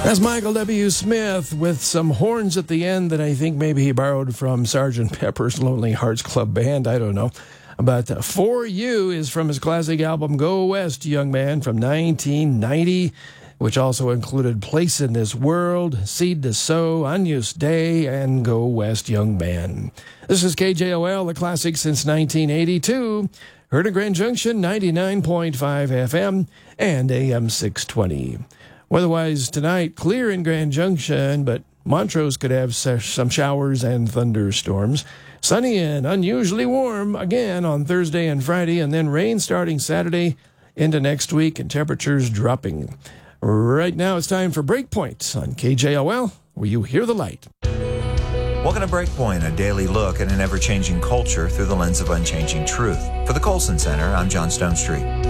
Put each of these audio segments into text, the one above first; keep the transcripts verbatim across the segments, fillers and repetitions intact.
That's Michael W. Smith with some horns at the end that I think maybe he borrowed from Sergeant Pepper's Lonely Hearts Club Band. I don't know. But uh, For You is from his classic album Go West, Young Man, from nineteen ninety, which also included Place in This World, Seed to Sow, Agnus Dei, and Go West, Young Man. This is K J O L, the classic since nineteen eighty-two. Heard in Grand Junction, ninety-nine point five F M and A M six twenty. Weather-wise tonight, clear in Grand Junction, but Montrose could have some showers and thunderstorms. Sunny and unusually warm again on Thursday and Friday, and then rain starting Saturday into next week, and temperatures dropping. Right now, it's time for Breakpoint on K J O L, where you hear the light. Welcome to Breakpoint, a daily look at an ever-changing culture through the lens of unchanging truth. For the Colson Center, I'm John Stonestreet.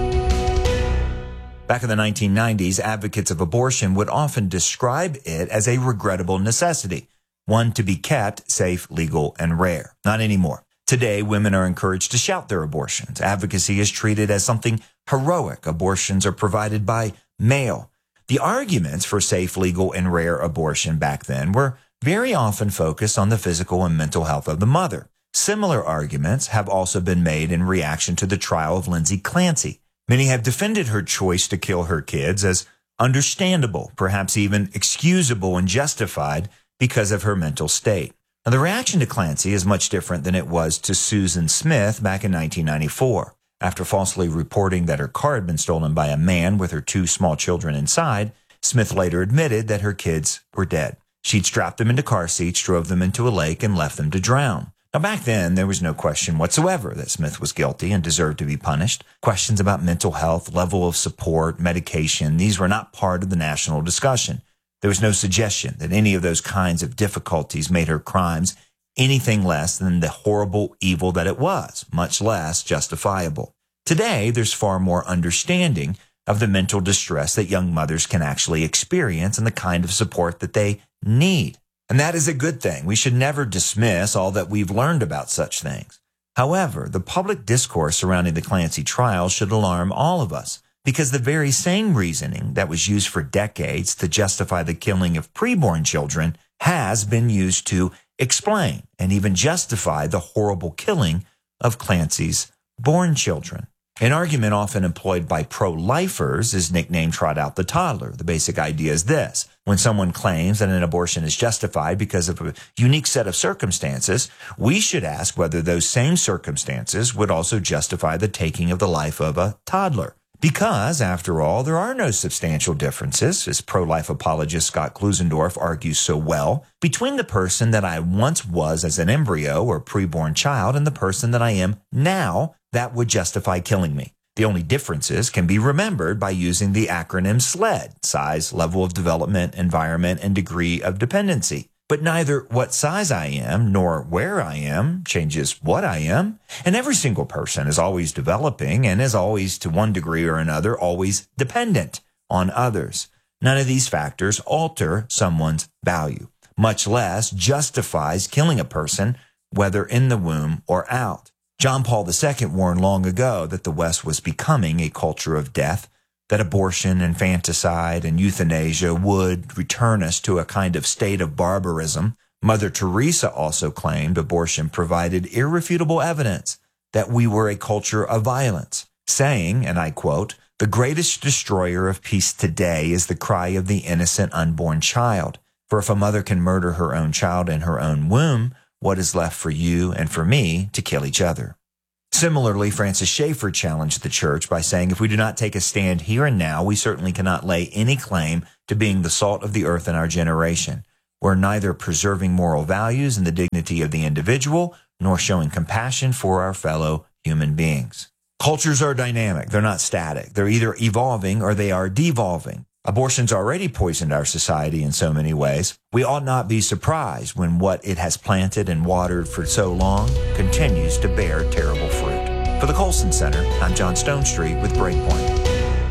Back in the nineteen nineties, advocates of abortion would often describe it as a regrettable necessity, one to be kept safe, legal, and rare. Not anymore. Today, women are encouraged to shout their abortions. Advocacy is treated as something heroic. Abortions are provided by mail. The arguments for safe, legal, and rare abortion back then were very often focused on the physical and mental health of the mother. Similar arguments have also been made in reaction to the trial of Lindsay Clancy. Many have defended her choice to kill her kids as understandable, perhaps even excusable and justified because of her mental state. Now, the reaction to Clancy is much different than it was to Susan Smith back in nineteen ninety-four. After falsely reporting that her car had been stolen by a man with her two small children inside, Smith later admitted that her kids were dead. She'd strapped them into car seats, drove them into a lake, and left them to drown. Now, back then, there was no question whatsoever that Smith was guilty and deserved to be punished. Questions about mental health, level of support, medication, these were not part of the national discussion. There was no suggestion that any of those kinds of difficulties made her crimes anything less than the horrible evil that it was, much less justifiable. Today, there's far more understanding of the mental distress that young mothers can actually experience and the kind of support that they need. And that is a good thing. We should never dismiss all that we've learned about such things. However, the public discourse surrounding the Clancy trial should alarm all of us, because the very same reasoning that was used for decades to justify the killing of preborn children has been used to explain and even justify the horrible killing of Clancy's born children. An argument often employed by pro-lifers is nicknamed trot out the toddler. The basic idea is this. When someone claims that an abortion is justified because of a unique set of circumstances, we should ask whether those same circumstances would also justify the taking of the life of a toddler. Because, after all, there are no substantial differences, as pro-life apologist Scott Klusendorf argues so well, between the person that I once was as an embryo or preborn child and the person that I am now that would justify killing me. The only differences can be remembered by using the acronym SLED, size, level of development, environment, and degree of dependency. But neither what size I am nor where I am changes what I am. And every single person is always developing and is always, to one degree or another, always dependent on others. None of these factors alter someone's value, much less justifies killing a person, whether in the womb or out. John Paul the Second warned long ago that the West was becoming a culture of death, that abortion, infanticide, and euthanasia would return us to a kind of state of barbarism. Mother Teresa also claimed abortion provided irrefutable evidence that we were a culture of violence, saying, and I quote, "The greatest destroyer of peace today is the cry of the innocent unborn child. For if a mother can murder her own child in her own womb, what is left for you and for me to kill each other?" Similarly, Francis Schaeffer challenged the church by saying, if we do not take a stand here and now, we certainly cannot lay any claim to being the salt of the earth in our generation. We're neither preserving moral values and the dignity of the individual, nor showing compassion for our fellow human beings. Cultures are dynamic. They're not static. They're either evolving or they are devolving. Abortion's already poisoned our society in so many ways. We ought not be surprised when what it has planted and watered for so long continues to bear terrible fruit. For the Colson Center, I'm John Stonestreet with Breakpoint.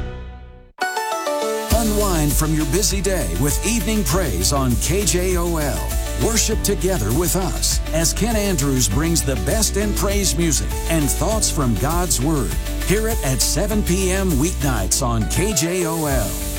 Unwind from your busy day with Evening Praise on K J O L. Worship together with us as Ken Andrews brings the best in praise music and thoughts from God's Word. Hear it at seven p.m. weeknights on K J O L.